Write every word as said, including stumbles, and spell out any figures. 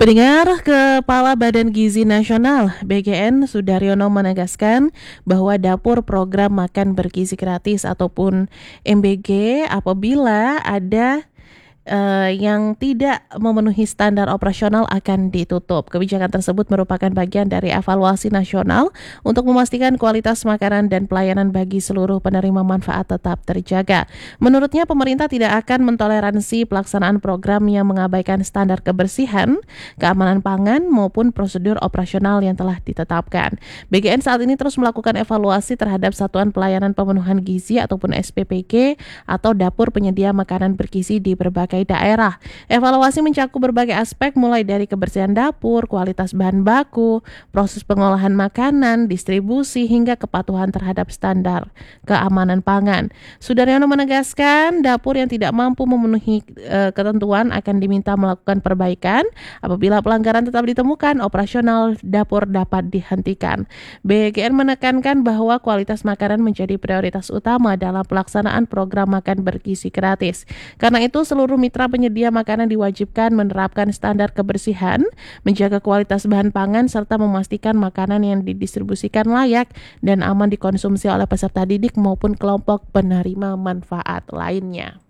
Pendengar, Kepala Badan Gizi Nasional B G N Sudaryono menegaskan bahwa dapur program makan bergizi gratis ataupun M B G apabila ada Uh, yang tidak memenuhi standar operasional akan ditutup. Kebijakan tersebut merupakan bagian dari evaluasi nasional untuk memastikan kualitas makanan dan pelayanan bagi seluruh penerima manfaat tetap terjaga. Menurutnya, pemerintah tidak akan mentoleransi pelaksanaan program yang mengabaikan standar kebersihan, keamanan pangan maupun prosedur operasional yang telah ditetapkan. B G N saat ini terus melakukan evaluasi terhadap Satuan Pelayanan Pemenuhan Gizi ataupun S P P G atau dapur penyedia makanan bergizi di berbagai daerah. Evaluasi mencakup berbagai aspek mulai dari kebersihan dapur, kualitas bahan baku, proses pengolahan makanan, distribusi hingga kepatuhan terhadap standar keamanan pangan. Sudaryono menegaskan dapur yang tidak mampu memenuhi e, ketentuan akan diminta melakukan perbaikan. Apabila pelanggaran tetap ditemukan, operasional dapur dapat dihentikan. B G N menekankan bahwa kualitas makanan menjadi prioritas utama dalam pelaksanaan program makan bergizi gratis. Karena itu seluruh mitra penyedia makanan diwajibkan menerapkan standar kebersihan, menjaga kualitas bahan pangan, serta memastikan makanan yang didistribusikan layak dan aman dikonsumsi oleh peserta didik maupun kelompok penerima manfaat lainnya.